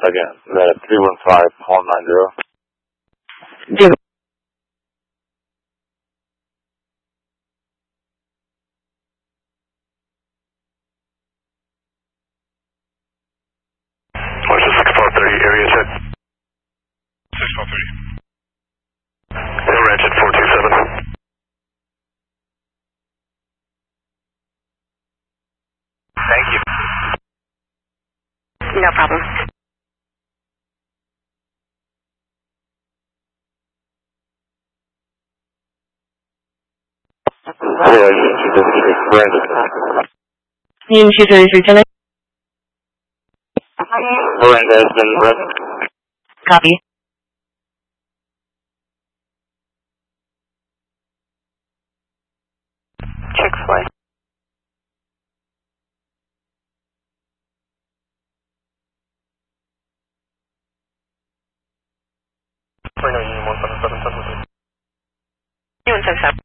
second. The 315, call 90. Diego. What's the 6430 area check? 6430. Hill Ranch at 427. Thank you. No problem. Yeah, Union 233 Chile. Miranda has been present. Copy. Chick-fil-A. Right now, Union 177. Union 77.